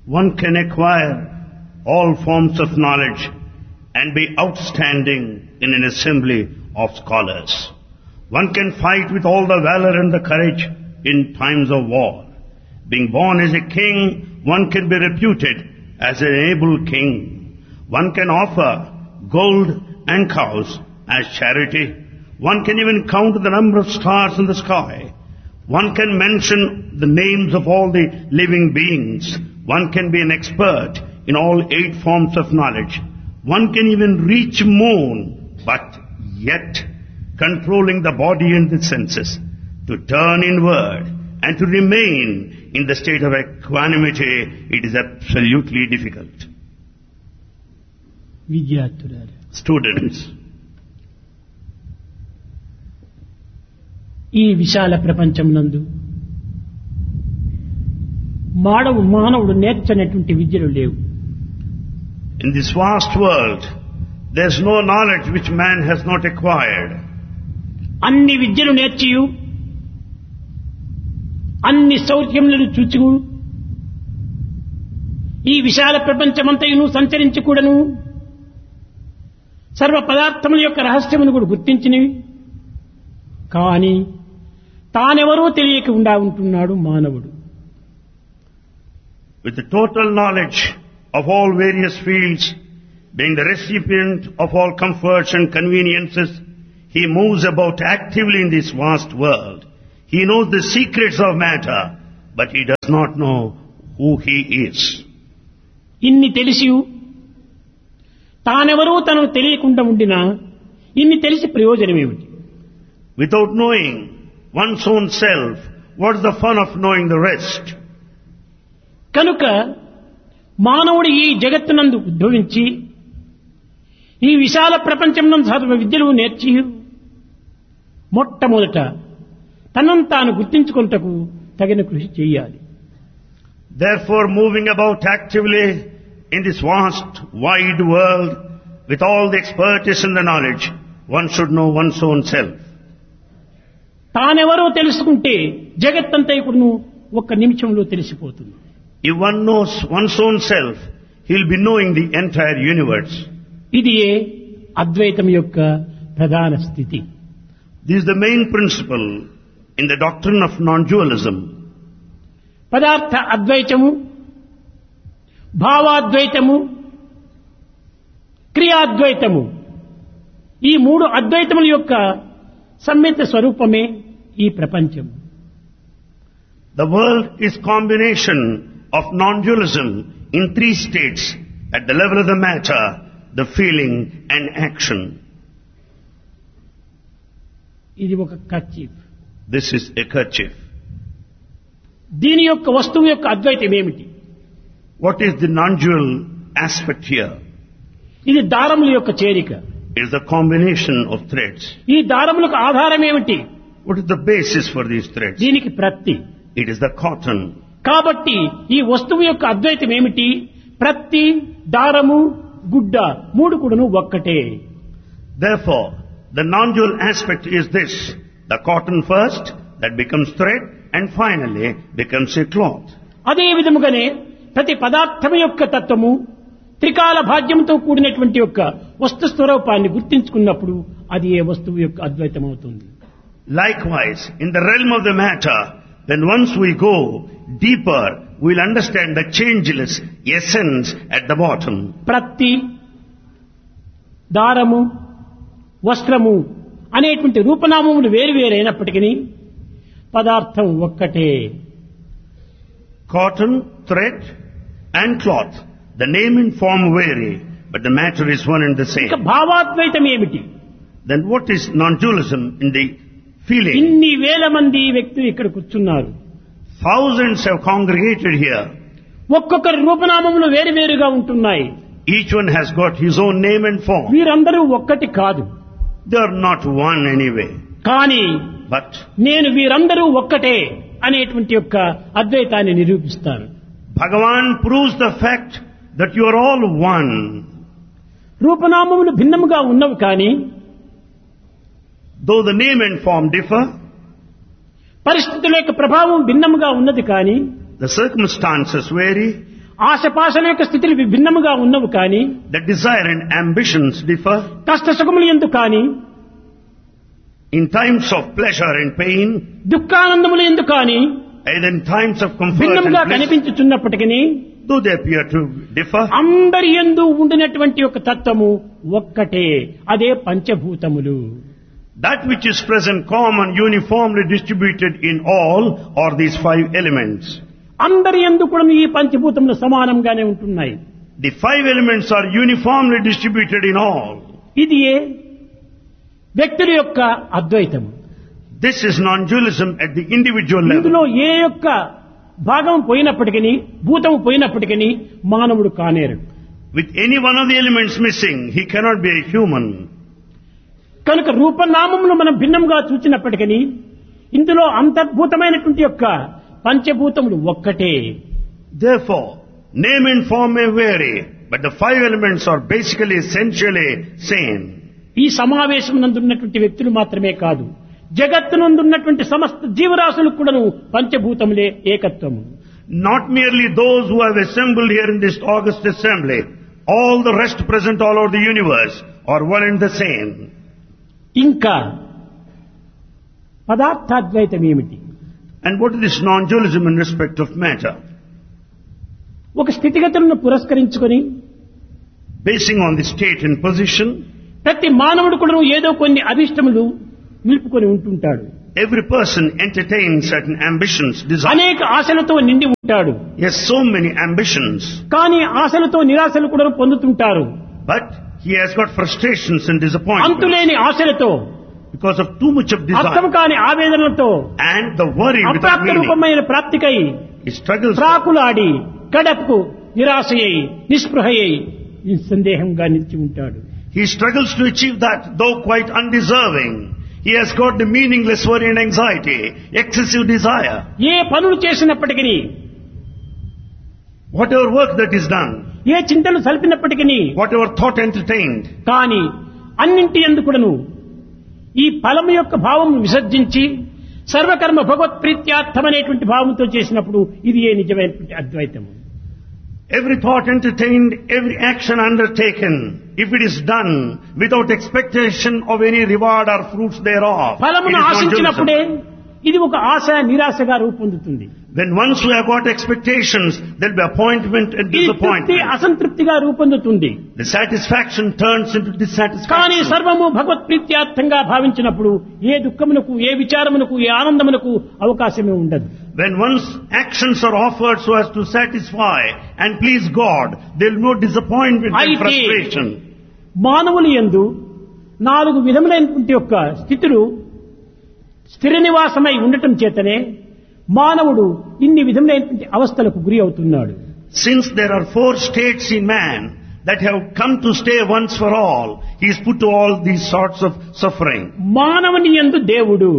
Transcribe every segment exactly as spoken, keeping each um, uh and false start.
one can acquire all forms of knowledge and be outstanding in an assembly of scholars. One can fight with all the valor and the courage in times of war. Being born as a king, one can be reputed as an able king. One can offer gold and cows as charity. One can even count the number of stars in the sky. One can mention the names of all the living beings. One can be an expert in all eight forms of knowledge. One can even reach moon, but yet controlling the body and the senses, to turn inward and to remain in the state of equanimity, it is absolutely difficult. విద్యార్థులారా, Students, ఈ విశాల ప్రపంచమునందు మానవు మానవుడు నేర్చనటువంటి విద్యలు లేవు. in this vast world, there is no knowledge which man has not acquired. అన్ని విద్యలు నేర్చియు అన్ని సౌఖ్యములను చూచు ఈ విశాల ప్రపంచమంతయును సంచరించి కూడాను సర్వ పదార్థముల యొక్క రహస్యమును కూడా గుర్తించినవి. కానీ తానెవరో తెలియకుండా ఉంటున్నాడు మానవుడు. With the total knowledge of all various fields, being the recipient of all comforts and conveniences, he moves about actively in this vast world. He knows the secrets of matter, but he does not know who he is. ఇన్ని తెలిసి తానెవరో తనకు తెలియకుండా ఉండినా ఇన్ని తెలిసి ప్రయోజనం ఏమిటి? Without knowing one's own self, what is the fun of knowing the rest? కనుక మానవుడు ఈ జగత్తునందు ఉద్భవించి ఈ విశాల ప్రపంచంలో సర్వ విద్యలు నేర్చి మొట్టమొదట తనను తాను గుర్తించుకొనుటకు తగిన కృషి చేయాలి. Therefore, moving about actively in this vast, wide world, with all the expertise and the knowledge, one should know one's own self. తానెవరో తెలుసుకుంటే జగత్తంతా ఇప్పుడు ఒక్క నిమిషంలో తెలిసిపోతుంది. If one knows one's own self, he will be knowing the entire universe. ఇది అద్వైతం యొక్క ప్రధాన స్థితి. This is the main principle in the doctrine of non-dualism. పదార్థ అద్వైతము, భావాద్వైతము, క్రియాద్వైతము, ఈ మూడు అద్వైతముల యొక్క సమ్మిత స్వరూపమే ఈ ప్రపంచం. The world is combination of non-dualism in three states, at the level of the matter, the feeling and action. ఇది ఒక kerchief. This is a kerchief. దీని యొక్క వస్తువు యొక్క అద్వైతం ఏమిటి? What is the non-dual aspect here? ఇది దారముల యొక్క చేరిక. It is a combination of threads. ఈ దారములకు ఆధారం ఏమిటి? What is the basis for these threads? దీనికి ప్రత్తి. It is the cotton. కాబట్టి ఈ వస్తువు యొక్క అద్వైతం ఏమిటి? ప్రత్తి, దారము, గుడ్డ మూడు కూడాను ఒక్కటే. Therefore, the non-dual aspect is this: the cotton first, that becomes thread, and finally becomes a cloth. అదే విధముగానే ప్రతి పదార్థం యొక్క తత్వము త్రికాల భాగ్యంతో కూడినటువంటి యొక్క వస్తు స్వరూపాన్ని గుర్తించుకున్నప్పుడు అది ఏ వస్తువు యొక్క అద్వైతం అవుతుంది. Likewise, in the realm of the matter, when once we go deeper, we will understand the changeless essence at the bottom. ప్రత్తి, దారము, వస్త్రము అనేటువంటి రూపనామములు వేరువేరైనప్పటికీ పదార్థం ఒక్కటే. Cotton, thread, and cloth. The name and form vary, but the matter is one and the same. ఇక భావాద్వైతం ఏమిటి? Then what is non-dualism in the feeling? ఇన్ని వేల మంది వ్యక్తులు ఇక్కడ కూర్చున్నారు. Thousands have congregated here. ఒక్కొక్కరి రూపనామములు వేరువేరుగా ఉంటున్నాయి. Each one has got his own name and form. వీరందరూ ఒక్కటి కాదు. They are not one anyway. కానీ But నేను వీరందరూ ఒక్కటే అనేటువంటి యొక్క అద్వైతాన్ని నిరూపిస్తాను. Bhagavan proves the fact that you are all one. రూపనామములు భిన్నముగా ఉన్నవి కానీ Though the name and form differ, పరిస్థితుల యొక్క ప్రభావం భిన్నముగా ఉన్నది కానీ the circumstances vary, ఆశపాశల యొక్క స్థితులు విభిన్నముగా ఉన్నవి కానీ The desire and ambitions differ. కష్ట సుఖములు ఎందు కానీ In times of pleasure and pain, దుఃఖానందములు ఎందు కానీ and in times of comfort భిన్నముగా and bliss, కనిపించుచున్నప్పటికీ though they appear to differ, అందరి యందు ఉండినటువంటి ఒక తత్వము ఒక్కటే, అదే పంచభూతములు. that which is present common, uniformly distributed in all, are these five elements. అందరి యందు కూడా ఈ పంచభూతములు సమానంగానే ఉంటున్నాయి. The five elements are uniformly distributed in all. ఇది ఏ వ్యక్తుల యొక్క అద్వైతము. This is non-dualism at the individual level. ఇందులో ఏ యొక్క భాగం పోయినప్పటికీ, భూతము పోయినప్పటికీ మానవుడు కానేరు. With any one of the elements missing, he cannot be a human. కనుక రూపనామములు మనం భిన్నంగా చూచినప్పటికీ ఇందులో అంతర్భూతమైనటువంటి యొక్క పంచభూతములు ఒక్కటే. Therefore, name and form may vary, but the five elements are basically, essentially same. ఈ సమావేశం నందున్నటువంటి వ్యక్తులు మాత్రమే కాదు, జగత్తునందున్నటువంటి సమస్త జీవరాశులకు కూడాను పంచభూతములే ఏకత్వము. Not merely those who have assembled here in this august assembly, all the rest present all over the universe are one and the same. ఇంకా పదార్థాద్వైతం ఏమిటి? And what is this non-dualism in respect of matter? ఒక స్థితిగతులను పురస్కరించుకొని Basing on the state and position, ప్రతి మానవుడు కూడా ఏదో కొన్ని అభిష్టములు నిలుపుకొని ఉంటుంటాడు. every person entertains certain ambitions, desires. అనేక ఆశలతో నిండి ఉంటాడు. He has so many ambitions, కానీ ఆశలతో నిరాశలు కూడా పొందుతుంటారు. but he has got frustrations and disappointments అంతులేని ఆశలతో, because of too much of అర్థం desire కాని ఆవేదనలతో, and the worry without అప్రాప్త meaning. రూపమైన ప్రాప్తికై He struggles. ప్రాకులాడి కడపకు నిరాశయ్యి నిస్పృహయ్యి నిస్సందేహంగా నిలిచి ఉంటాడు. He struggles to achieve that, though quite undeserving. He has got the meaningless worry and anxiety, excessive desire. ఏ పనులు చేసినప్పటికీ, Whatever work that is done, ఏ చింతలు సల్పినప్పటికీ, whatever thought entertained, కానీ అన్నింటి యందు కూడాను ఈ ఫలము యొక్క భావం విసర్జించి సర్వకర్మ భగవత్ప్రీత్యార్థమనేటువంటి భావంతో చేసినప్పుడు ఇది ఏ నిజమైనటువంటి అద్వైతము. every thought entertained, every action undertaken, if it is done without expectation of any reward or fruits thereof, it ఫలమును is ఆశించినప్పుడే non-dualism. ఇది ఒక ఆశ నిరాశగా రూపొందుతుంది. When once we have got expectations, there will be appointment and ఈ తృప్తి disappointment. అసంతృప్తిగా రూపొందుతుంది. The satisfaction turns into కానీ dissatisfaction. సర్వము భగవత్ప్రీత్యార్థంగా భావించినప్పుడు ఏ దుఃఖమునకు, ఏ విచారమునకు, ఏ ఆనందమునకు అవకాశమే ఉండదు. When one's actions are offered so as to satisfy and please God, there will be no disappointment and అయితే frustration. మానవులు యందు నాలుగు విధములైనటువంటి యొక్క స్థితులు స్థిర నివాసమై ఉండటం చేతనే మానవుడు ఇన్ని విధములైనటువంటి అవస్థలకు గురి అవుతున్నాడు. Since there are four states in man that have come to stay once for all, he is put to all these sorts of suffering. మానవుని యందు దేవుడు,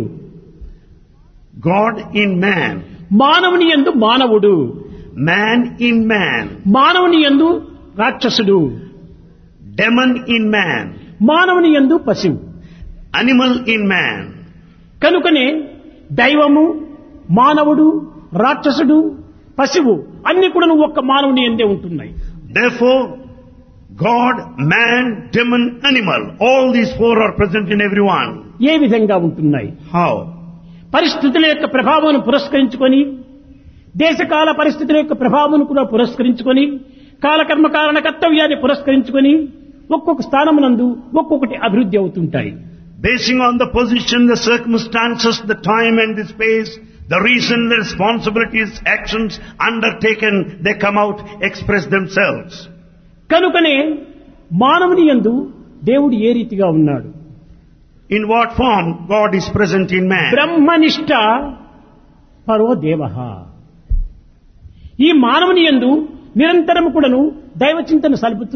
God in man, మానవుని యందు మానవుడు, man in man, మానవుని యందు రాక్షసుడు, demon in man, మానవుని యందు పశువు. animal in man. కనుకనే దైవము, మానవుడు, రాక్షసుడు, పశువు అన్ని కూడా ఒక్క మానవుని యందే ఉంటున్నాయి. Therefore, God, man, demon, animal, all these four are present in everyone. ఏ విధంగా ఉంటున్నాయి? How? పరిస్థితుల యొక్క ప్రభావం పురస్కరించుకొని, దేశకాల పరిస్థితుల యొక్క ప్రభావం కూడా పురస్కరించుకొని, కాలకర్మ కారణ కర్తవ్యాన్ని పురస్కరించుకొని ఒక్కొక్క స్థానమునందు ఒక్కొక్కటి అభివృద్ధి అవుతుంటాయి. Basing on the position, the circumstances, the time and the space, the reason, the responsibilities, actions undertaken, they come out, express themselves. కనుకనే మానవుని యందు దేవుడు ఏ రీతిగా ఉన్నాడు? In what form God is present in man? బ్రహ్మనిష్ట పరో దేవః. ఈ మానవుని యందు నిరంతరము కూడాను దైవ చింతన సలుపుతూ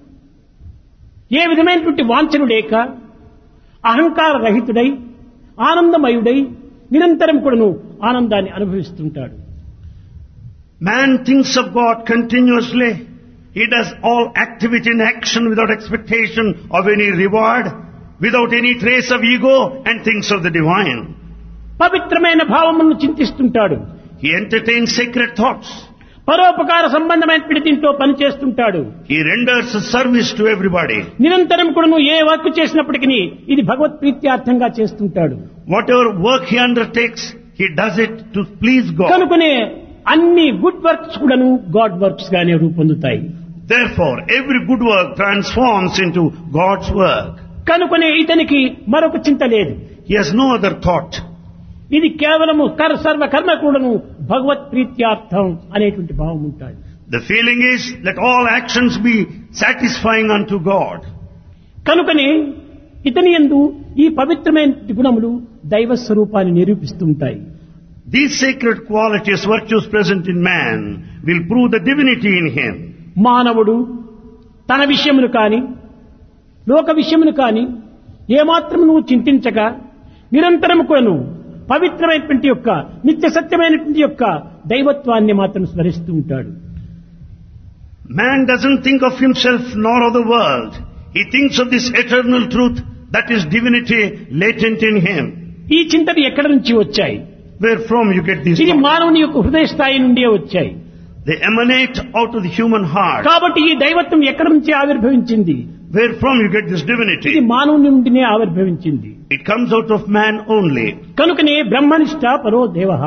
ఏ విధమైనటువంటి వాంఛను లేక అహంకార రహితుడై ఆనందమయుడై నిరంతరం కూడాను ఆనందాన్ని అనుభవిస్తుంటాడు. Man thinks of God continuously. He does all activity and action without expectation of any reward, without any trace of ego, and thinks of the divine. పవిత్రమైన భావములను చింతిస్తుంటాడు. He entertains sacred thoughts. పరోపకార సంబంధమైన దీంట్లో పనిచేస్తుంటాడు. He renders service to everybody. నిరంతరం కూడా నువ్వు ఏ work చేసినప్పటికీ ఇది భగవత్ ప్రీత్యార్థంగా చేస్తుంటాడు. Whatever work he undertakes, he does it to please God. కనుకనే అన్ని గుడ్ వర్క్స్ కూడాను గాడ్ వర్క్స్ గానే రూపొందుతాయి. Therefore, every good work transforms into God's work. కనుకనే ఇతనికి మరొక చింత లేదు. He has no other thought. ఇది కేవలము కర్ సర్వ కర్మ కూడాను భగవత్ ప్రీత్యార్థం అనేటువంటి భావం ఉంటుంది. The feeling is let all actions be satisfying unto God. కనుకనే ఇతని యందు ఈ పవిత్రమైన గుణములు దైవ స్వరూపాన్ని నిరూపిస్తుంటాయి. These sacred qualities, virtues present in man, will prove the divinity in him. మానవుడు తన విషయమును కాని లోక విషయమును కాని ఏమాత్రం నువ్వు చింతించక నిరంతరము కూడాను పవిత్రమైనటువంటి యొక్క నిత్య సత్యమైనటువంటి యొక్క దైవత్వాన్ని మాత్రం స్మరిస్తూ ఉంటాడు. Man doesn't think of himself nor of the world. He thinks of this eternal truth that is divinity latent in him. ఈ చింతలు ఎక్కడి నుంచి వచ్చాయి? Where from you get these ఇది thoughts? మానవుని యొక్క హృదయ స్థాయి నుండే వచ్చాయి. They emanate out of the human heart. కాబట్టి ఈ దైవత్వం ఎక్కడి నుంచి ఆవిర్భవించింది? Where from you get this ఇది divinity? మానవుని నుండినే ఆవిర్భవించింది. It comes out of man only. కనుకనే బ్రహ్మనిష్ట పరో దేవః.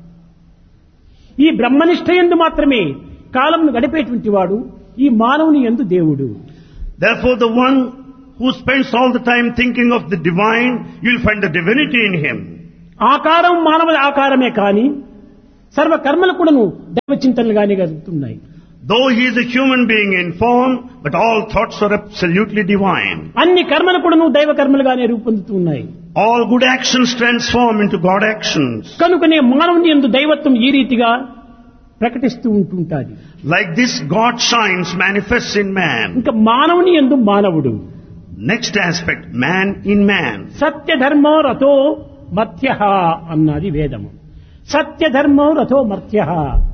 ఈ బ్రహ్మనిష్ట యందు మాత్రమే కాలంను గడిపేటువంటి వాడు ఈ మానవుని యందు దేవుడు. Therefore, the one who spends all the time thinking of the divine, you'll find the divinity in him. ఆకారం మానవ ఆకారమే కాని సర్వ కర్మలు కూడాను దైవ చింతనలుగానే జరుగుతున్నాయి. Though he is a human being in form, but all thoughts are absolutely divine. అన్ని కర్మలు కూడాను దైవ కర్మలుగానే రూపొందుతున్నాయి. All good actions transform into God actions. కనుకనే మానవుని యందు దైవత్వం ఈ రీతిగా ప్రకటిస్తూ ఉంటుంటాది. Like this, God shines, manifests in man. ఇంకా మానవుని యందు మానవుడు. Next aspect, man in man. సత్యధర్మో రథో మర్త్యః అన్నది వేదము. సత్యధర్మో రథో మర్త్యః.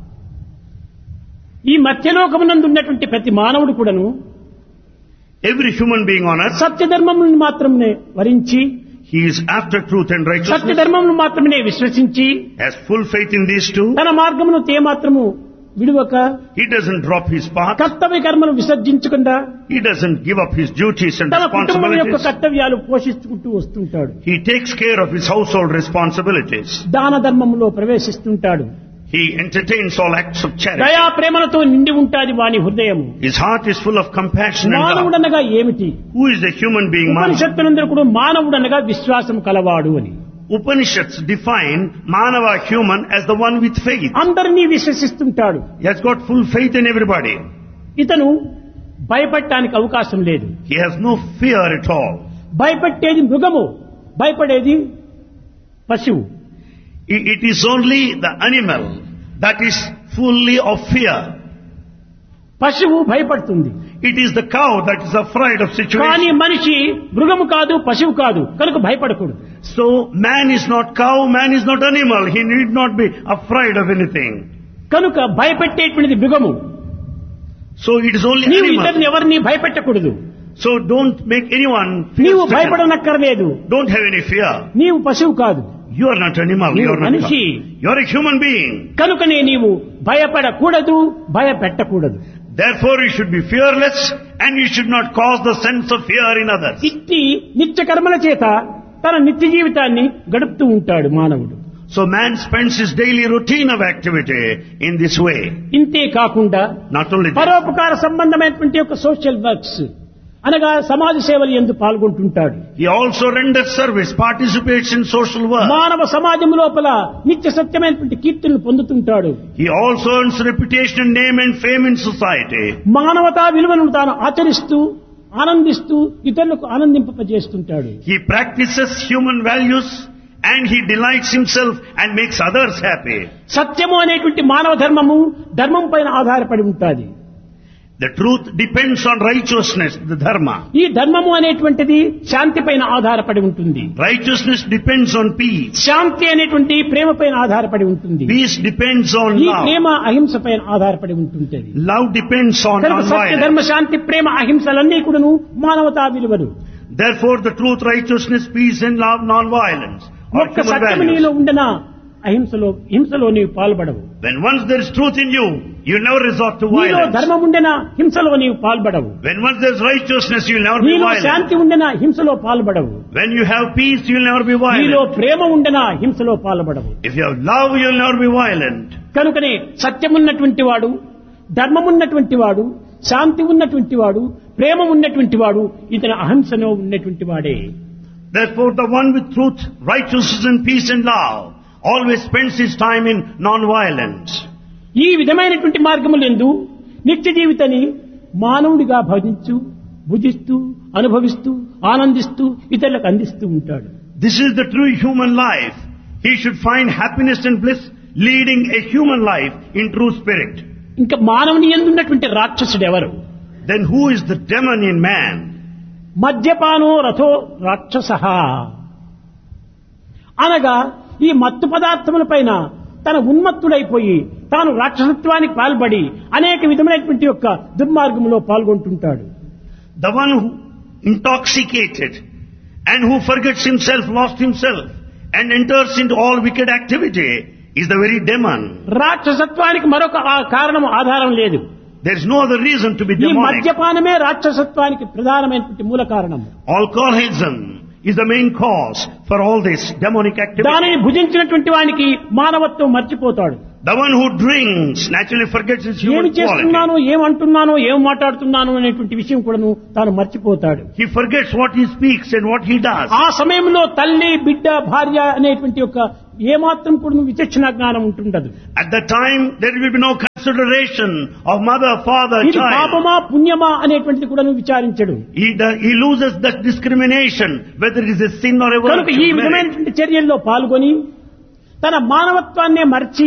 ఈ మధ్యలోకమునందు ఉన్నటువంటి ప్రతి మానవుడు కూడాను Every human being on earth, సత్యధర్మమును మాత్రమే వరించి he is after truth and righteousness, సత్యధర్మమును మాత్రమే విశ్వసించి has full faith in these two. తన మార్గమును తేమాత్రము విడువక He doesn't drop his path. కర్తవ్య కర్మను విసర్జించకుండా He doesn't give up his duties and తన కుటుంబం యొక్క responsibilities. కర్తవ్యాలు పోషించుకుంటూ వస్తుంటాడు. He takes care of his household responsibilities. దాన ధర్మములో ప్రవేశిస్తుంటాడు. He entertains all acts of charity. దయా ప్రేమలతో నిండి ఉంటాది వాని హృదయము. His heart is full of compassion and love. మానవుడనగా ఏమిటి? Who is the human being? Manav? ఉపనిషత్తులందరూ కూడా మానవుడనగా విశ్వాసం కలవాడు అని. Upanishads define Manava human as the one with faith. అందరినీ విశ్వసిస్తుంటాడు. He has got full faith in everybody. ఇతను భయపడటానికి అవకాశం లేదు. He has no fear at all. భయపెట్టేది మృగము, భయపడేది పశువు. I- It is only the animal that is fully of fear. పశువు భయపడుతుంది. It is the cow that is afraid of కానీ situation. మనిషి మృగము కాదు, పశువు కాదు, కనుక భయపడకూడదు. So man is not cow, man is not animal. He need not be afraid of anything. కనుక భయపెట్టేటువంటిది మృగము. So it is only నీవు animal. ఇతరుని ఎవరిని భయపెట్టకూడదు. So don't make anyone fear. నీవు stricken. భయపడనక్కర్లేదు. Don't have any fear. నీవు పశువు కాదు, You are not animal. నీవు You are not మనిషి. cow. You are a human being. కనుకనే నీవు భయపడకూడదు, భయపెట్టకూడదు. Therefore you should be fearless and you should not cause the sense of fear in others. ఇట్టి నిత్య కర్మల చేత తన నిత్య జీవితాన్ని గడుపుతూ ఉంటాడు మానవుడు. So man spends his daily routine of activity in this way. ఇంతే కాకుండా Not only that, పరోపకార సంబంధమైనటువంటి యొక్క సోషల్ వర్క్స్ అనగా సమాజ సేవలు యందు పాల్గొంటుంటాడు. he also renders service, participates in social work. మానవ సమాజం లోపల నిత్య సత్యమైనటువంటి కీర్తులను పొందుతుంటాడు. He also earns reputation, name and fame in society. మానవతా విలువలను తాను ఆచరిస్తూ ఆనందిస్తూ ఇతరులకు ఆనందింపజేస్తుంటాడు. He practices human values and he delights himself and makes others happy. సత్యము అనేటువంటి మానవ ధర్మము ధర్మం పైన ఆధారపడి ఉంటుంది. The truth depends on righteousness, the dharma. ఈ ధర్మము అనేటువంటిది శాంతి పైన ఆధారపడి ఉంటుంది. Righteousness depends on peace. శాంతి అనేటువంటి ప్రేమ పైన ఆధారపడి ఉంటుంది. Peace depends on ఈ love. ప్రేమ అహింస పైన ఆధారపడి ఉంటుంది. Love depends on కనుక సత్య non-violence. ధర్మ శాంతి ప్రేమ అహింసలన్నీ కూడాను మానవతా విలువలు. Therefore the truth, righteousness, peace and love, non-violence are ఒక్క human సత్యము values. నీలో ఉండనా అహింసలో హింసలో నీవు పాల్పడవు. When once there is truth in you, You never resort to నీలో violence. ధర్మం ఉండేనా హింసలో నీవు పాల్పడవు. When once there's righteousness, you'll never be నీలో violent. శాంతి ఉండేనా హింసలో పాల్పడవు. When you have peace, you'll never be నీలో violent. ప్రేమ ఉండేనా హింసలో పాల్పడవు. If you have love, you'll never be violent. కనుకనే సత్యమున్నటువంటి వాడు, ధర్మమున్నటువంటి వాడు, శాంతి ఉన్నటువంటి వాడు, ప్రేమ ఉన్నటువంటి వాడు ఇతని అహింసలో ఉన్నటువంటి వాడే. Therefore, the one with truth, righteousness and peace and love always spends his time in non-violence. ఈ విధమైనటువంటి మార్గములందు నిత్య జీవితాన్ని మానవుడిగా భజించు, భుజిస్తూ, అనుభవిస్తూ, ఆనందిస్తూ ఇతరులకు అందిస్తూ ఉంటాడు. This is the true human life. He should find happiness and bliss leading a human life in true spirit. ఇంకా మానవుని యందు ఉన్నటువంటి రాక్షసుడు ఎవరు? Then who is the demon in man? మద్యపానో రథో రాక్షసః. అనగా ఈ మత్తు పదార్థముల పైన తన ఉన్మత్తుడైపోయి తాను రాక్షసత్వానికి పాల్పడి అనేక విధమైనటువంటి యొక్క దుర్మార్గంలో పాల్గొంటుంటాడు. The one who intoxicated and who forgets himself, lost himself and enters into all wicked activity is the very demon. రాక్షసత్వానికి మరొక ఆ కారణం ఆధారం లేదు. There is no other reason to be ఈ demonic. మద్యపానమే రాక్షసత్వానికి ప్రధానమైనటువంటి మూల కారణం. Alcoholism is the main cause for all this demonic activity. దానిని భుజించినటువంటి వానికి మానవత్వం మర్చిపోతాడు. The one who drinks naturally forgets his ఏమి human quality. చేస్తున్నానో, ఏమంటున్నానో, ఏం మాట్లాడుతున్నానో అనేటువంటి విషయం కూడాను తాను మర్చిపోతాడు. He forgets what he speaks and what he does. ఆ సమయంలో తల్లి, బిడ్డ, భార్య అనేటువంటి యొక్క ఏమాత్రం కూడా విచక్షణ జ్ఞానం ఉంటుండదు. At that time, there will be no consideration of mother, father, ఇది child. పాపమా పుణ్యమా అనేటువంటిది కూడా విచారించడు. He, the- he loses that discrimination, whether it is a sin or a కనుక ఈ virtue. విధమైనటువంటి చర్యల్లో పాల్గొని తన మానవత్వాన్నే మర్చి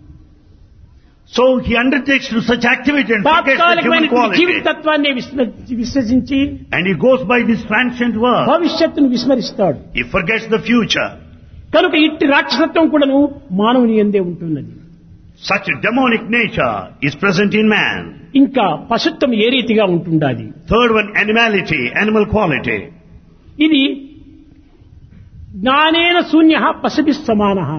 So he undertakes to such activity and forgets the human తాత్కాలికమైనటువంటి Jeevitha quality. తత్వాన్ని విస్మ- విశ్వసించి And he goes by this transient word. భవిష్యత్తును విస్మరిస్తాడు. He forgets the future. కనుక ఇట్టి రాక్షసత్వం కూడాను మానవుని యందే ఉంటున్నది. Such a demonic nature is present in man. ఇంకా పశుత్వం ఏ రీతిగా ఉంటుండాలి? Third one, animality, animal quality. ఇది జ్ఞానేన శూన్య పశుభి సమానః.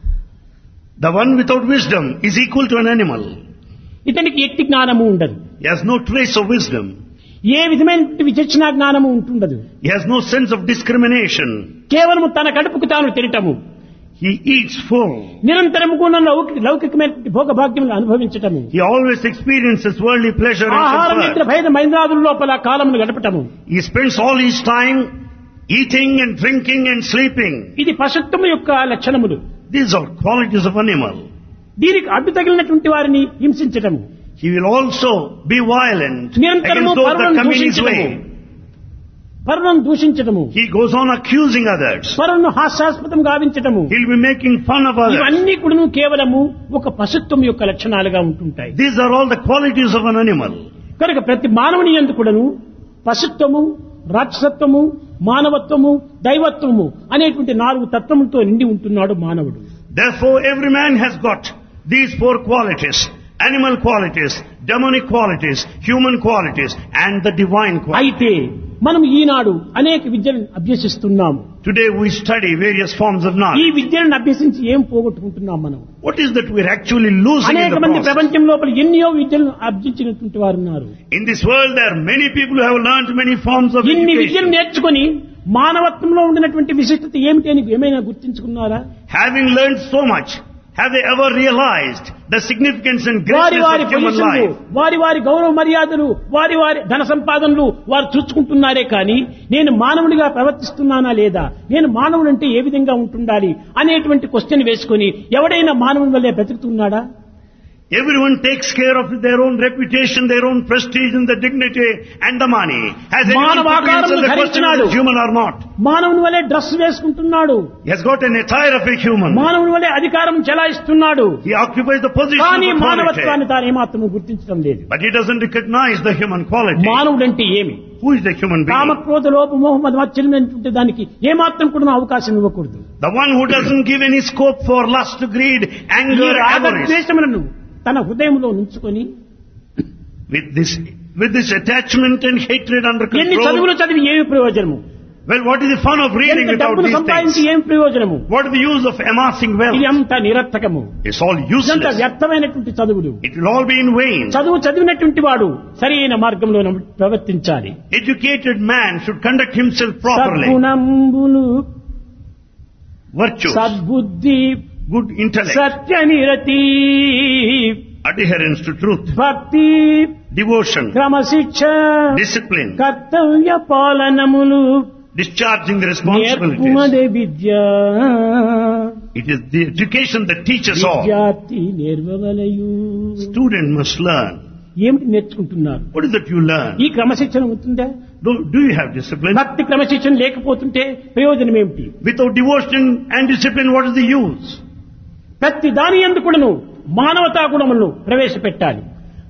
The one without wisdom is equal to an animal. ఇతనికి ఎట్టి జ్ఞానము ఉండదు. He has no trace of wisdom. ఏ విధమైన విచక్షణ జ్ఞానము ఉంటుండదు. He has no sense of discrimination. కేవలము తన కడుపుకు తాను తినటము, He eats full. నిరంతరము కూడా లౌకిక లౌకికమైన భోగభాగ్యములు అనుభవించటము, He always experiences worldly pleasure and ఆహార నిద్ర comfort. భేద మైంద్రాదుల లోపల కాలమును గడపటము. He spends all his time eating and drinking and sleeping. ఇది పశుత్వము యొక్క లక్షణములు. These are qualities of animal. దీనికి అడ్డు తగిలినటువంటి వారిని హింసించటము, He will also be violent నిరంతరము against those that పరులను come in his దూషించటము, way. పరులను దూషించటము, He goes on accusing others. పరులను హాస్యాస్పదం గావించటము, He'll be making fun of others. ఇవన్నీ కూడా కేవలము ఒక పశుత్వం యొక్క లక్షణాలుగా ఉంటుంటాయి. These are all the qualities of an animal. కనుక ప్రతి మానవుని యందు కూడాను పశుత్వము, రాక్షసత్వము, మానవత్వము, దైవత్వము అనేటువంటి నాలుగు తత్వములతో నిండి ఉంటున్నాడు మానవుడు. Therefore, every man has got these four qualities: animal qualities, demonic qualities, human qualities, and the divine qualities. అయితే మనం ఈనాడు అనేక విద్యలను అభ్యసిస్తున్నాము. Today we study various forms of ఈ knowledge. విద్యలను అభ్యసించి ఏం పోగొట్టుకుంటున్నాం మనం? What is that we're actually losing in అనేక the మంది process? ప్రపంచం లోపల ఎన్నో విద్యలను అభ్యసించినటువంటి వారు ఉన్నారు. In this world, there are many people who have learned many forms of ఇన్ని విద్యలు education. నేర్చుకుని మానవత్వంలో ఉండినటువంటి విశిష్టత ఏమిటి అని ఏమైనా గుర్తించుకున్నారా? Having learned so much, have they ever realized the significance and వారి greatness వారి of human పొజిషన్లు, life? వారి వారి గౌరవ మర్యాదలు, వారి వారి ధన సంపాదనలు వారు చూసుకుంటున్నారే కానీ నేను మానవుడిగా ప్రవర్తిస్తున్నానా లేదా, నేను మానవుడంటే ఏ విధంగా ఉంటుండాలి అనేటువంటి క్వశ్చన్ వేసుకుని ఎవడైనా మానవుని వల్లే బ్రతుకుతున్నాడా? Everyone takes care of their own reputation, their own prestige and the dignity and the money. Has anyone మానవ put to ఆకారం himself the question ధరించినాడు. is human or not? మానవుని వల్లే dress వేసుకుంటున్నాడు, He has got an attire of a human. మానవుని వల్లే అధికారం చెలాయిస్తున్నాడు, He occupies the position కానీ of authority. మానవత్వాన్ని తాను ఏమాత్రము గుర్తించడం లేదు. But he doesn't recognize the human quality. మానవుడంటే ఏమి? Who is the human being? కామక్రోధ లోప మోహమ్మద్ మత్సర్యమైనటువంటి దానికి ఏమాత్రం కూడా అవకాశం ఇవ్వకూడదు. The one who doesn't give any scope for lust, greed, ఈ anger, avarice. రాగద్వేషములను తన హృదయంలో ఉంచుకొని With this, with this attachment and hatred under ఎన్ని control, చదువులు చదివి ఏమి ప్రయోజనము? Well, what is the fun of reading ఎంత without డబ్బును these సంపాదించి things? ఏం ప్రయోజనము? What is the use of amassing ఇది wealth? అంతా నిరర్థకము. It's all ఇదంతా useless. వ్యర్థమైనటువంటి చదువులు. It will all be in vain. చదువు చదివినటువంటి వాడు సరైన మార్గంలో ప్రవర్తించాలి. Educated man should conduct himself properly. సద్గుణంబులు, Virtues, సద్బుద్ధి, good intellect, సత్యనిరతి, adherence to truth, భక్తి, devotion, క్రమశిక్ష, discipline, కర్తవ్య పాలనములు, discharging the responsibilities. నేర్పుమదే Vidya, It is the education that teaches all. విద్యార్థి నేర్వవలయు. Student must learn. ఏమిటి నేర్చుకుంటున్నారు? What is that you learn? ఈ క్రమశిక్షణ ఉంటుందా? Do, do you have discipline? భక్తి క్రమశిక్షణ లేకపోతుంటే ప్రయోజనం ఏమిటి? Without devotion and discipline, what is the use? ప్రతి దాని యందు కూడాను మానవతా గుణములను ప్రవేశపెట్టాలి.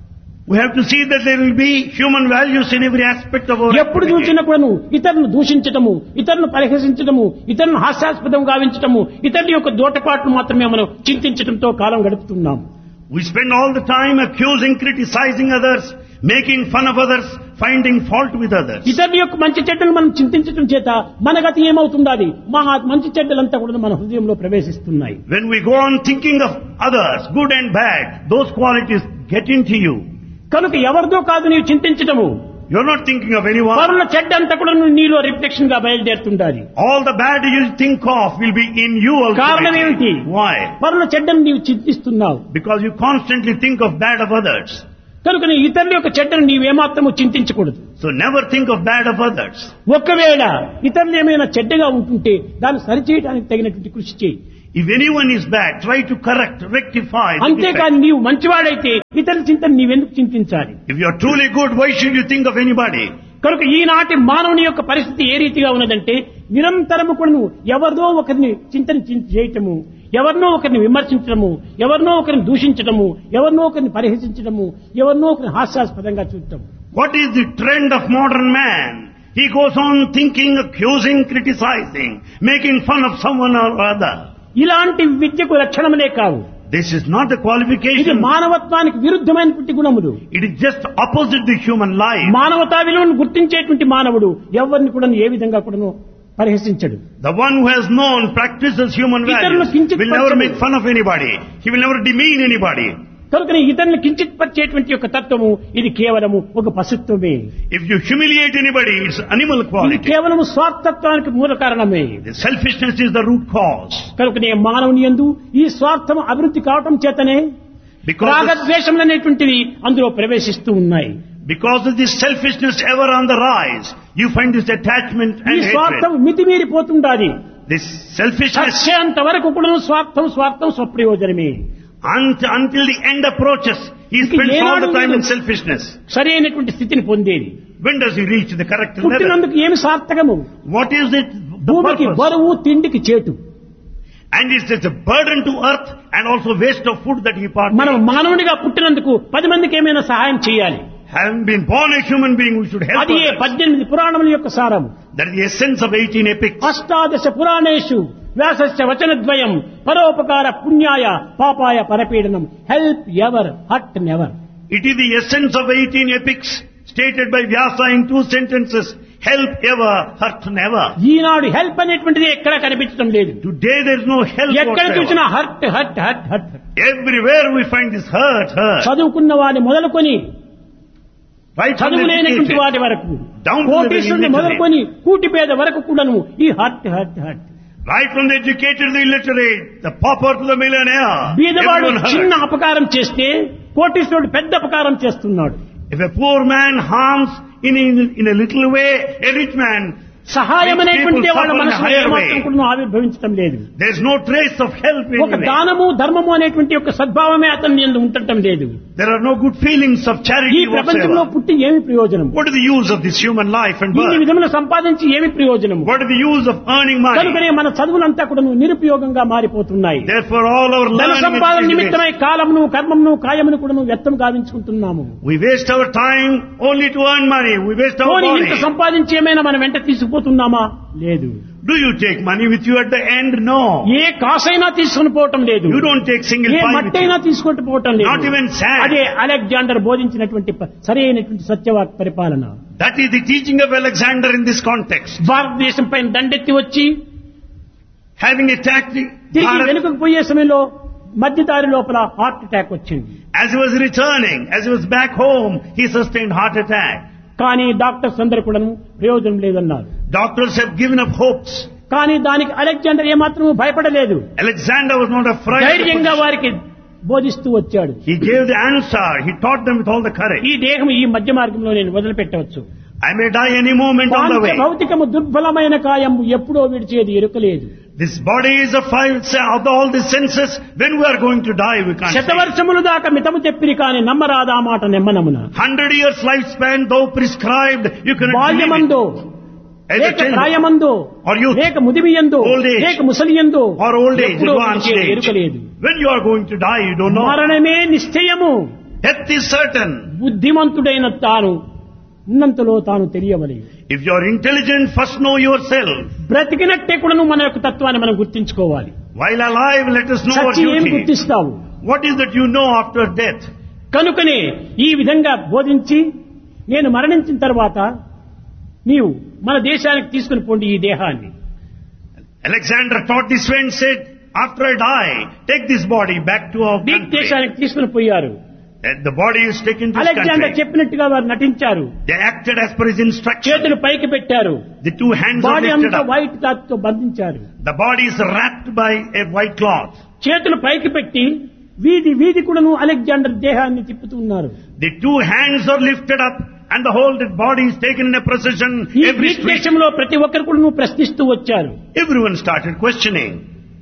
We have to see that there will be human values in every aspect of our ఎప్పుడు activity. చూసినా కూడాను ఇతరులను దూషించటము, ఇతరులను పరిహసించటము, ఇతరులను హాస్యాస్పదం గావించటము, ఇతరుల యొక్క దోటపాట్లు మాత్రమే మనం చింతించడంతో కాలం గడుపుతున్నాం. We spend all the time accusing, criticizing others, making fun of others, finding fault with others. ఇతరుల యొక్క మంచి చెడ్డలు మనం చింతించడం చేత మన గతి ఏమవుతుండాలి? మా మంచి చెడ్డలంతా కూడా మన హృదయంలో ప్రవేశిస్తున్నాయి. When we go on thinking of others, good and bad, those qualities get into you. కనుక ఎవరిదో కాదు నీవు చింతించటము, You're not thinking of anyone. పరుల చెడ్డ అంతా కూడా నీలో రిఫ్లెక్షన్ గా బయలుదేరుతుండాలి. All the bad you think of will be in you కారణం ఏమిటి? ultimately. Why? పరుల చెడ్డను నీవు చింతిస్తున్నావు. Because you constantly think of bad of others. కనుక నీ ఇతరుల యొక్క చెడ్డను నీవేమాత్రము చింతించకూడదు. So never think of bad of others. ఒకవేళ ఇతరులు ఏమైనా చెడ్డగా ఉంటుంటే దాన్ని సరిచేయడానికి తగినటువంటి కృషి చేయి. If anyone is bad, try to correct, rectify the అంతేకాని defect. నీవు మంచివాడైతే ఇతరుల చింతను నీవెందుకు చింతించాలి? If you are truly good, why should you think of anybody? కనుక ఈనాటి మానవుని యొక్క పరిస్థితి ఏ రీతిగా ఉన్నదంటే నిరంతరము కూడా నువ్వు ఎవరినో ఒకరిని చింతన చింత చేయటము, ఎవరినో ఒకరిని విమర్శించడము, ఎవరినో ఒకరిని దూషించడము, ఎవరినో ఒకరిని పరిహసించడము, ఎవరినో ఒకరిని హాస్యాస్పదంగా చూడటం. What is the trend of modern man? He goes on thinking, accusing, criticizing, making fun of someone or other. ఇలాంటి విద్యకు లక్షణములే కావు. This is not a ఇది qualification. మానవత్వానికి విరుద్ధమైనటువంటి గుణములు. It is just opposite the human life. మానవతా విలువను గుర్తించేటువంటి మానవుడు ఎవరిని కూడా ఏ విధంగా కూడా పరిహసించడు. The one who has known, practices human ఇతరులను values, కించిత్ will never పరచడు. make fun of anybody. He will never demean anybody. కనుక ఇతరులను కించిత్ పరిచేటువంటి యొక్క తత్వము ఇది కేవలము ఒక పశుత్వమే. If you humiliate anybody, it's animal ఇది quality. కేవలము స్వార్థత్వానికి మూల కారణమే. The selfishness is the root cause. కనుకనే మానవుని యందు ఈ స్వార్థం అభివృద్ధి కావటం చేతనే Because, రాగద్వేషములు అనేటువంటివి అందులో ప్రవేశిస్తూ ఉన్నాయి. because of this selfishness ever on the rise, you find this attachment ఈ and స్వార్థం hatred. మితిమీరిపోతుండాలి. This selfishness, చచ్చేంత వరకు కూడా స్వార్థం స్వార్థం స్వప్రయోజనమే. until, until the end approaches, he ఇంక spends all ఏనాడు the time in లేదు. selfishness. సరైనటువంటి స్థితిని పొందేది. When does he reach the correct level? పుట్టినందుకు ఏమి సార్థకము? What is it? The భూమికి purpose? బరువు, తిండికి చేటు. And it's just a burden to earth and also waste of food that he మనం partakes. మానవునిగా పుట్టినందుకు పది మందికి ఏమైనా సహాయం చేయాలి. Having been born a human being, we should help అది ఏ others. పద్దెనిమిది పురాణముల యొక్క సారం. That is the essence of eighteen epics. అష్టాదశ పురాణేషు వ్యాసస్య వచనద్వయం పరోపకార పుణ్యాయ పాపాయ పరపీడనం help ever hot never. It is the essence of eighteen epics stated by Vyasa in two sentences. Help ever, hurt never. Eenadu help అనేటువంటిది ఎక్కడ కనిపించడం లేదు. Today there is no help ఎక్కడ చూసినా whatsoever. Hot hot hot hot. Everywhere we find this hurt, hurt. చదువుకున్న వాడిని మొదలుకొని Right from చదువు the లేనటువంటి educated, వాటి వరకు down to the కోటీశ్వరుని illiterate. మొదలుకొని కూటి పేద వరకు కూడాను ఈ hot hot hot. Right from the educated to the illiterate, the pauper to the millionaire. బీదవాడు Everyone చిన్న hurt. అపకారం చేస్తే కోటీశ్వరుడు పెద్ద అపకారం చేస్తున్నాడు. If a poor man harms in, in, in a little way, a rich man, సహాయం rich అనేటువంటి people వాళ్ళ suffer in a మనసులో higher ఏమాత్రం way. కూడా ఆవిర్భవించడం లేదు. There is no trace of help ఒక anyway. దానము ధర్మము అనేటువంటి ఒక సద్భావమే అతని యందు ఉండటం లేదు. There are no good feelings of ఈ charity ప్రపంచంలో whatsoever. పుట్టి ఏమి ప్రయోజనం? What is the use of this human life and దీని birth? విధములు సంపాదించి ఏమి ప్రయోజనం? What is the use of earning money? కనుకనే మన చదువులంతా కూడా నిరుపయోగంగా మారిపోతున్నాయి. Therefore all our ధన learning సంపాదన is నిమిత్తమై waste. కాలమును కర్మమును కాయమును కూడా వ్యర్థం గావించుకుంటున్నాము. We waste our time only to earn money. We waste our పోనీ ఇంత body. సంపాదించి ఏమైనా మనం వెంట తీసుకుపోతున్నామా? లేదు. Do you take money with you at the end? No. ఏ కాసైనా తీసుకుని పోవటం లేదు. You don't take single A pie with మట్టైనా you. తీసుకుంటూ పోవటం లేదు. Not even sand. అదే అలెగ్జాండర్ బోధించినటువంటి ప- సరైనటువంటి సత్యవాక్ పరిపాలన. That is the teaching of Alexander in this context. భారతదేశం పైన దండెత్తి వచ్చి Having attacked the తిరిగి Bharat, వెనుకకు పోయే సమయంలో మధ్యదారి లోపల హార్ట్ అటాక్ వచ్చింది. as he was returning, as he was back home, he sustained heart attack. కానీ డాక్టర్స్ అందరూ కూడా ప్రయోజనం లేదన్నారు. Doctors have given up hopes. కానీ దానికి అలెగ్జాండర్ ఏమాత్రం భయపడలేదు. Alexander was not afraid. ధైర్యంగా వారికి బోధిస్తూ వచ్చాడు. He gave the answer. He taught them with all the courage. ఈ దేహం ఈ మధ్య మార్గంలో నేను వదిలిపెట్టవచ్చు. I may die any moment on the way. భౌతికము దుర్బలమైన కాయం ఎప్పుడో విడిచేది ఎరుకలేదు. This body is a five of all the senses. When we are going to die, we can't say. శతవర్షములు దాకా మితము చెప్పిరి కానీ నమ్మరాదా మాట నెమ్మనమున. Hundred years lifespan, though prescribed, you cannot believe బాల్యమందు it. లేక ప్రాయమందు or youth, లేక ముదిమియందు old age, లేక ముసలియందు or old age, ఎప్పుడో advanced విడిచేది age. ఎరుకలేదు. When you are going to die, you don't know. మరణమే నిశ్చయము. Death is certain. బుద్ధిమంతుడైన తాను ఉన్నంతలో తాను తెలియవలేదు. If you are intelligent, first know yourself. బ్రతికినట్టే కూడాను మన యొక్క తత్వాన్ని మనం గుర్తించుకోవాలి. While alive, let us know our సచ్చి ఏం duty. గుర్తిస్తావు? What is that you know after death? కనుకనే ఈ విధంగా బోధించి నేను మరణించిన తర్వాత నీవు మన దేశానికి తీసుకుని పోండి ఈ దేహాన్ని. Alexander taught this way and said, after I die, take this body back to our Greek country. దేశానికి తీసుకుని పోయారు. And the body is taken to his Alexander country. చెప్పినట్టుగా వారు నటించారు. They acted as per his instruction. చేతులు పైకి పెట్టారు. The two hands are body lifted అంతా up. వైట్ క్లాత్ తో బంధించారు. The body is wrapped by a white cloth. చేతులు పైకి పెట్టి వీధి వీధి కూడాను అలెగ్జాండర్ దేహాన్ని తిప్పుతున్నారు. The two hands are lifted up and the whole dead body is taken in a procession. ఈ Every గ్రీక్ street. దేశంలో ప్రతి ఒక్కరు కూడాను ప్రశ్నిస్తూ వచ్చారు. Everyone started questioning.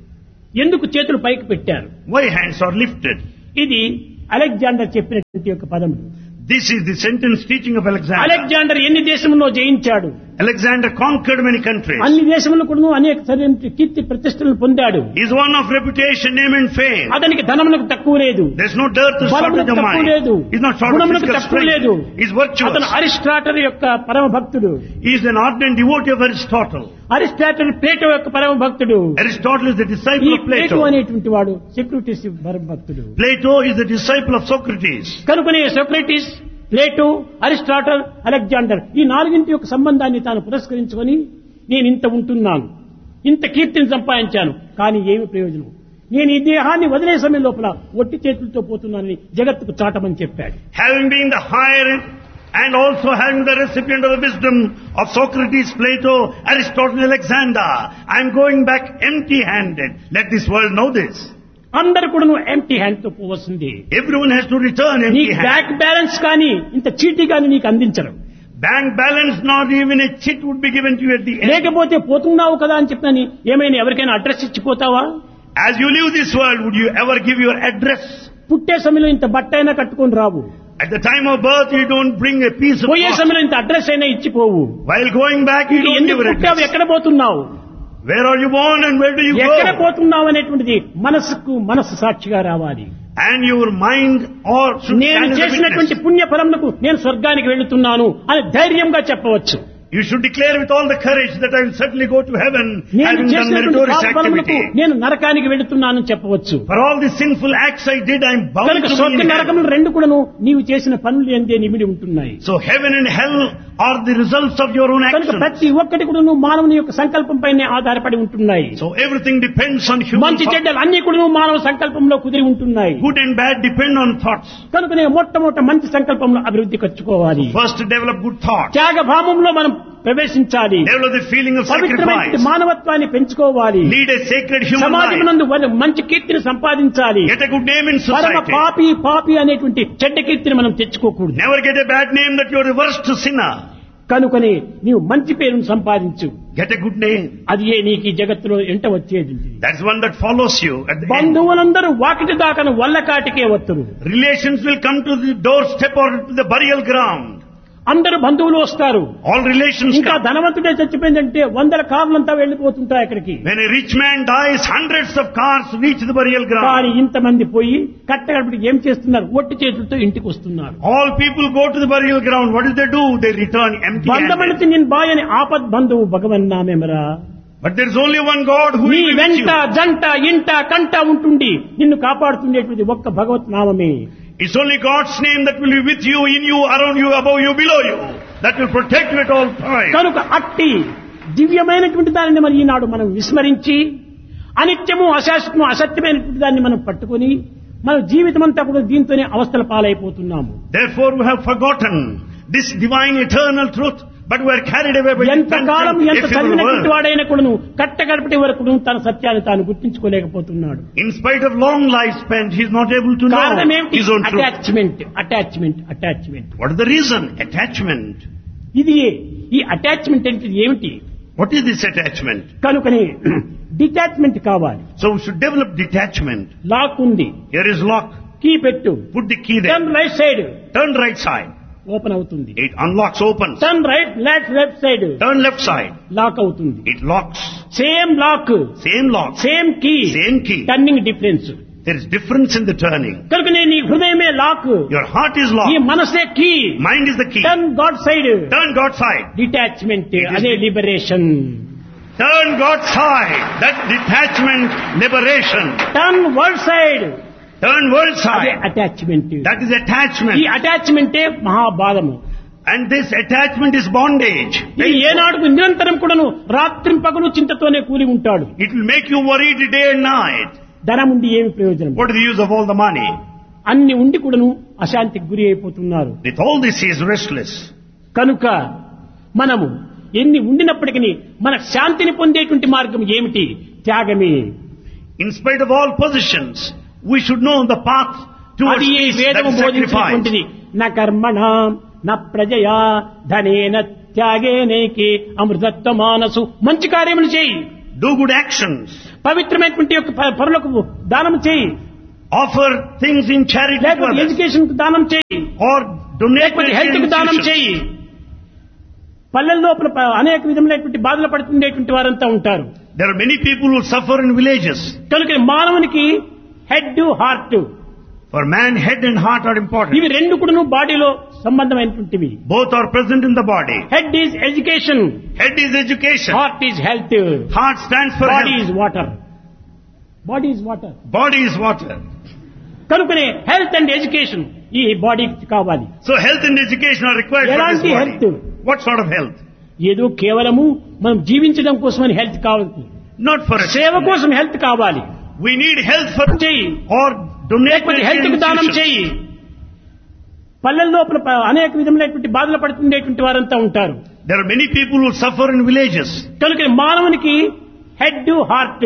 ఎందుకు చేతులు పైకి పెట్టారు? Why hands are lifted? ఇది అలెగ్జాండర్ చెప్పినటువంటి యొక్క పదములు. This is the sentence teaching of Alexander. Alexander ఎన్ని దేశంలో జయించాడు? Alexander conquered many countries. అన్ని దేశంలో కూడా అనేక సరైన కీర్తి ప్రతిష్టలను పొందాడు. He is one of reputation, name and fame. అతనికి ధనమునకు తక్కువ లేదు. There is no dearth or shortage బలమునకు of తక్కువ mind. లేదు. He is not short of గుణమునకు physical తక్కువ లేదు. strength. He is virtuous. అతను అరిస్టాటల్ యొక్క పరమ భక్తుడు. He is an ardent devotee of Aristotle. Aristotle Plato యొక్క పరమ భక్తుడు. Aristotle is the ఈ disciple of ప్లేటో Plato. అనేటువంటి వాడు సెక్రటీస్ పరమ భక్తుడు. Plato is the disciple of Socrates. కనుకనే సోక్రటీస్, ప్లేటో, అరిస్టాటల్, అలెగ్జాండర్ ఈ నాలుగింటి యొక్క సంబంధాన్ని తాను పురస్కరించుకొని నేను ఇంత ఉంటున్నాను, ఇంత కీర్తిని సంపాదించాను, కానీ ఏమి ప్రయోజనం, నేను ఈ దేహాన్ని వదిలే సమయం లోపల ఒట్టి చేతులతో పోతున్నానని జగత్తుకు చాటమని చెప్పాడు. Having been the higher and also having the recipient of the wisdom of Socrates, Plato, Aristotle, Alexander, I am going back empty-handed. Let this world know this. అందరు కూడా నువ్వు ఎంటీ హ్యాండ్ తో పోవలసింది. Everyone has to return నీ empty-handed. Bank balance కానీ ఇంత చీటీ కానీ నీకు అందించరు. Bank balance, not even a chit would be given to you at the end. లేకపోతే పోతున్నావు కదా అని చెప్పని ఏమైనా ఎవరికైనా address ఇచ్చిపోతావా? As you leave this world, would you ever give your address? పుట్టే సమయంలో ఇంత బట్ట అయినా కట్టుకొని రావు. At the time of birth, you don't bring a piece of పోయే cloth. సమయంలో ఇంత అడ్రస్ అయినా ఇచ్చిపోవు. While going back, you don't give ఎందుకు your పుట్టావు, address. ఎక్కడ పోతున్నావు, Where are you born and where do you ఎక్కడ go? పోతున్నావు అనేటువంటిది మనసుకు మనసు సాక్షిగా రావాలి. And your mind or should నేను stand as a చేసినటువంటి witness. పుణ్య ఫలములకు నేను స్వర్గానికి వెళుతున్నాను అని ధైర్యంగా చెప్పవచ్చు. You should declare with all the courage that I will certainly go to heaven నేను having done చేసినటువంటి meritorious పాప ఫలములకు activity. నేను నరకానికి వెళుతున్నానని చెప్పవచ్చు. For all the sinful acts I did, I am bound కనుక to be స్వర్గ in heaven. నరకములు రెండు కూడాను నీవు చేసిన పనులు ఎందే నిమిడి ఉంటున్నాయి. So heaven and hell are the results of your own కనుక actions. ప్రతి ఒక్కటి కూడాను మానవుని యొక్క సంకల్పం పైనే ఆధారపడి ఉంటున్నాయి. So everything depends on human మంచి thought. చెడ్డలు అన్ని కూడాను మానవ సంకల్పంలో కుదిరి ఉంటున్నాయి. Good and bad depend on thoughts. కనుకనే మొట్టమొదట మంచి సంకల్పంలో అభివృద్ధి ఖర్చుకోవాలి. First develop good thought. త్యాగభావంలో మనం ప్రవేశించాలి. Develop the feeling of పవిత్రమైన sacrifice. మానవత్వాన్ని పెంచుకోవాలి. Lead a sacred human సమాజం life. నందు మంచి కీర్తిని సంపాదించాలి. Get a good name in పరమ society. పాపి పాపి అనేటువంటి చెడ్డ కీర్తిని మనం తెచ్చుకోకూడదు. Never get a bad name that you are the worst sinner. కనుకనే నీవు మంచి పేరును సంపాదించు. Get a good name. అది ఏ నీకు ఈ జగత్తులో ఎంట వచ్చేది. That's one that follows you at the end. బంధువులందరూ వాకిటి దాకా వల్లకాటికే వత్తురు. Relations will come to the doorstep or to the burial ground. అందరు బంధువులు వస్తారు. All relations ఇంకా come. ధనవంతుడే చచ్చిపోయిందంటే వందల కార్లంతా వెళ్లిపోతుంటాయి అక్కడికి. When a rich man dies, hundreds of cars reach the burial కానీ ground. ఇంతమంది పోయి కట్టగడపటికి ఏం చేస్తున్నారు? ఒట్టి చేతులతో ఇంటికి వస్తున్నారు. All people go to the burial ground. What do they do? They return empty-handed. బంధమణితి నిన్ బాయని ఆపద్ బంధువు భగవన్ నామేమరా. But there is only one God who నీ will be with వెంట you. జంట ఇంట కంట ఉంటుండి నిన్ను కాపాడుతుండేటువంటి ఒక్క భగవత్ నామమే. It's only God's name that will be with you, in you, around you, above you, below you. That will protect you at all times. కనుక అట్టి దివ్యమైనటువంటి దానిని మరి ఈనాడు మనం విస్మరించి అనిత్యము అశాశ్వతము అసత్యమైనటువంటి దాన్ని మనం పట్టుకొని మన జీవితం అంతా కూడా దీంతోనే అవస్థల పాలైపోతున్నాము. Therefore we have forgotten this divine eternal truth, but we are carried away by ఎంతకాలం the ఎంత చదివినటువంటి వాడైన కూడాను కట్టగడపటి వరకు తన సత్యాన్ని తాను గుర్తించుకోలేకపోతున్నాడు. In spite of long life spent, he is not able to కారణం know ఏమిటి? his own truth. Attachment attachment attachment What is the reason? Attachment. ఇది ఈ అటాచ్మెంట్ అంటే ఏమిటి? What is this attachment? కనుకనే డిటాచ్మెంట్ కావాలి. So we should develop detachment. Lock ఉంది, Here is lock. Key పెట్టు, Put the key there. Turn right side Turn right side. Open అవుతుంది. It unlocks, opens. Turn right left left side Turn left side. Lock అవుతుంది. It locks. Same lock, Same lock. Same key, Same key. Turning difference. There is difference in the turning. కనుక నేను నీ హృదయమే lock, Your heart is ఈ locked. మనసే key. Mind is the key. Turn God side, Turn God's side. Detachment It is అదే the- liberation. Turn God's side. That detachment, liberation. Turn world side, Turn world అదే side. Attachment. That is ఈ attachment. అటాచ్మెంటే మహాబాధము. And this attachment is bondage. ఇది ఏనాడుకు నిరంతరం కూడాను రాత్రింపగలు చింతతోనే కూలి ఉంటాడు. It will make you worried day and night. ధనం ఉండి ఏమి ప్రయోజనం? What is the use of all the money? అన్ని ఉండి కూడాను అశాంతికి గురి అయిపోతున్నారు. With all this he is restless. కనుక మనము ఎన్ని ఉండినప్పటికీ మన శాంతిని పొందేటువంటి మార్గం ఏమిటి? త్యాగమే. In spite of all possessions, we should know the path towards అది ఈ peace, that వేదము is sacrifice. బోధించినటువంటిది. న కర్మణ న ప్రజయా ధనేన త్యాగేనేకి అమృతత్వ మానసు. మంచి కార్యములు చేయి, Do good actions. పవిత్రమైనటువంటి యొక్క ప- పరులకు దానం చేయి, Offer things in charity to లేకపోతే others. ఎడ్యుకేషన్ కు దానం చేయి, Or donate లేకపోతే to హెల్త్ కు దానం institutions. చేయి. పల్లెల లోపల ప- అనేక విధములైనటువంటి బాధలు పడుతుండేటువంటి వారంతా ఉంటారు. There are many people who suffer in villages. కనుక మానవునికి head heart For man, head and heart are important. ఇవి రెండు కూడాను బాడీలో సంబంధమైనటువంటివి. Both are present in the body. Head is education, Head is education. Heart is health, Heart stands for body is health. Water. Body is water. Body is water. కనుకనే health and education ఈ బాడీకి కావాలి. So health and education are required for this ఎలాంటి body. health? What sort of health? ఏదో కేవలము మనం జీవించడం కోసమని హెల్త్ కావాలి, Not for a సేవ కోసం హెల్త్ కావాలి. We need health for చెయ్యి, or donate లేకపోతే to హెల్త్ కు దానం institutions. చెయ్యి. పల్లెల లోపల ప- అనేక విధములైనటువంటి బాధలు పడుతుండేటువంటి వారంతా ఉంటారు. There are many people who suffer in villages. కనుక మానవునికి హెడ్ హార్ట్